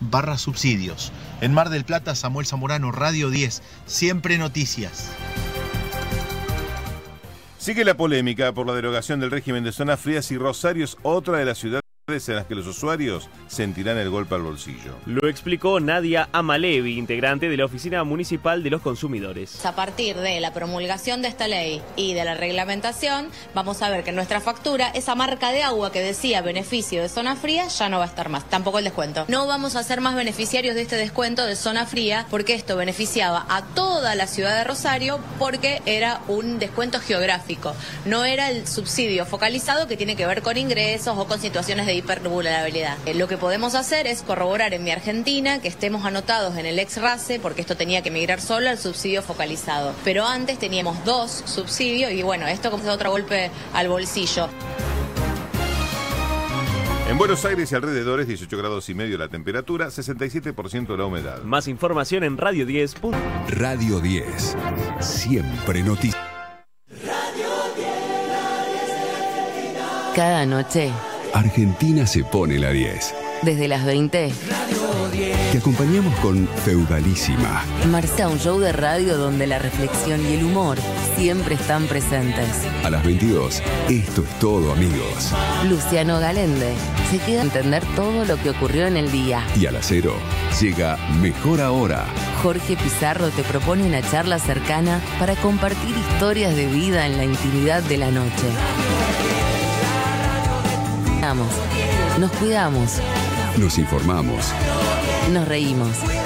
www.radiodespode.org.ar/subsidios. En Mar del Plata, Samuel Zamorano, Radio 10, siempre noticias. Sigue la polémica por la derogación del régimen de zonas frías y Rosario es otra de las ciudades en las que los usuarios sentirán el golpe al bolsillo. Lo explicó Nadia Amalevi, integrante de la Oficina Municipal de los Consumidores. A partir de la promulgación de esta ley y de la reglamentación, vamos a ver que en nuestra factura esa marca de agua que decía beneficio de zona fría ya no va a estar más, tampoco el descuento. No vamos a ser más beneficiarios de este descuento de zona fría porque esto beneficiaba a toda la ciudad de Rosario porque era un descuento geográfico, no era el subsidio focalizado que tiene que ver con ingresos o con situaciones de hipervulnerabilidad. Lo que podemos hacer es corroborar en Mi Argentina que estemos anotados en el ex-RACE, porque esto tenía que migrar solo al subsidio focalizado. Pero antes teníamos 2 subsidios y bueno, esto como otro golpe al bolsillo. En Buenos Aires y alrededores, 18 grados y medio la temperatura, 67% la humedad. Más información en Radio 10. Radio 10, siempre noticias. Cada noche Argentina se pone la 10. desde las 20, Te acompañamos con Feudalísima. marcha un show de radio donde la reflexión y el humor siempre están presentes. A las 22, esto es todo, amigos. Luciano Galende se queda a entender todo lo que ocurrió en el día. Y a las 0, llega Mejor Ahora. Jorge Pizarro te propone una charla cercana para compartir historias de vida en la intimidad de la noche. Nos cuidamos, Nos informamos. nos reímos.